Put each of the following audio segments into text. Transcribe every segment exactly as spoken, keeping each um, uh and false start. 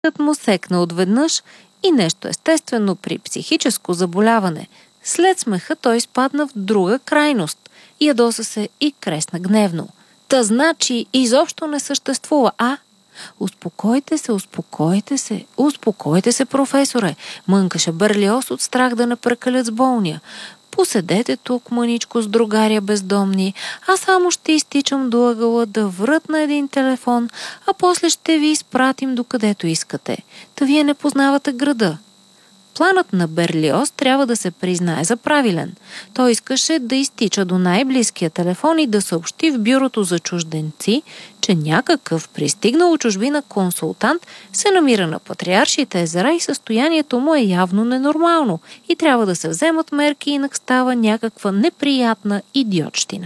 Смехът му секна отведнъж и нещо естествено при психическо заболяване. След смеха той спадна в друга крайност. Ядоса се и кресна гневно. Та значи изобщо не съществува, а? Успокойте се, успокойте се, успокойте се, професоре, мънкаше Берлиоз от страх да не прекалят с болния. Поседете тук мъничко с другаря бездомни, а само ще изтичам до ъгъла да врътна един телефон, а после ще ви изпратим докъдето искате. Та вие не познавате града. Планът на Берлиоз трябва да се признае за правилен. Той искаше да изтича до най-близкия телефон и да съобщи в бюрото за чужденци, че някакъв пристигнал от чужбина консултант се намира на Патриаршите езера и състоянието му е явно ненормално и трябва да се вземат мерки, инак става някаква неприятна идиотщина.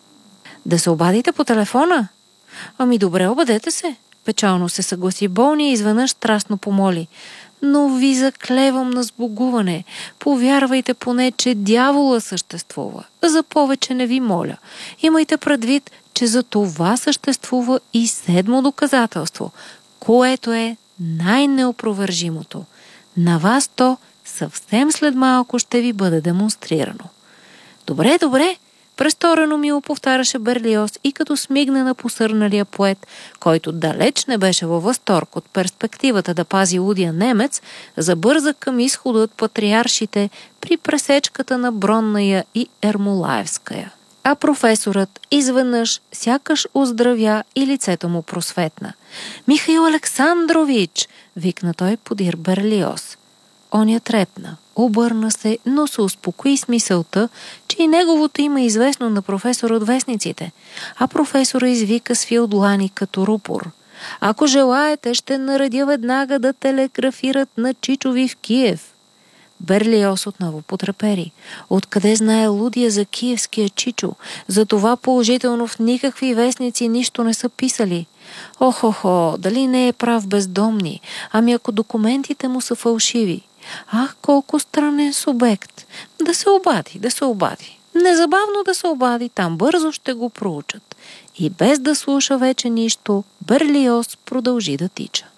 Да се обадите по телефона? Ами добре, обадете се. Печално се съгласи болния и изведнъж страстно помоли. Но ви заклевам на сбогуване. Повярвайте поне, че дявола съществува. За повече не ви моля. Имайте предвид, че за това съществува и седмо доказателство, което е най-неопровержимото. На вас то съвсем след малко ще ви бъде демонстрирано. Добре, добре, престорено мило повтаряше Берлиоз и като смигна на посърналия поет, който далеч не беше във възторг от перспективата да пази лудия немец, забърза към изхода от Патриаршите при пресечката на Бронная и Ермолаевская. А професорът изведнъж сякаш оздравя и лицето му просветна. «Михаил Александрович!» викна той подир Берлиоз. Он я трепна, обърна се, но се успокои с мисълта, че и неговото има известно на професора от вестниците, а професора извика с филдлани като рупор. «Ако желаете, ще наредя веднага да телеграфират на Чичови в Киев». Берлиоз отново потрепери. Откъде знае лудия за киевския Чичо? За това положително в никакви вестници нищо не са писали. Охо-хо, дали не е прав бездомни? Ами ако документите му са фалшиви? Ах, колко странен субект! Да се обади, да се обади. Незабавно да се обади, там бързо ще го проучат. И без да слуша вече нищо, Берлиоз продължи да тича.